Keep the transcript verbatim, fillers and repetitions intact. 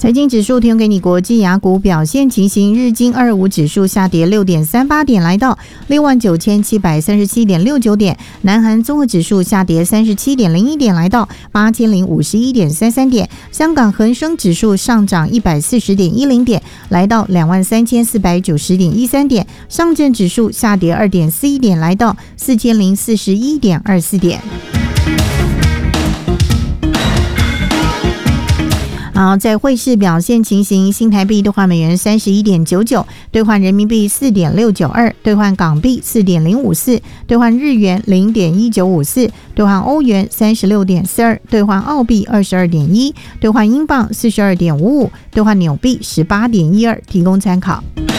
财经指数提供给你国际雅股表现情形，日经二十五指数下跌 六点三八 点，来到 六万九千七百三十七点六九 点，南韩综合指数下跌 三十七点零一 点，来到 八千零五十一点三三 点，香港恒生指数上涨一百四十点一零 点，来到 两万三千四百九十点一三 点，上证指数下跌 二点四一 点，来到 四千零四十一点二四 点。好，在汇市表现情形，新台币兑换美元 三十一点九九，兑换人民币 四点六九二，兑换港币 四点零五四，兑换日元 零点一九五四，兑换欧元 三十六点四二，兑换澳币 二十二点一，兑换英镑 四十二点五五，兑换纽币 十八点一二，提供参考。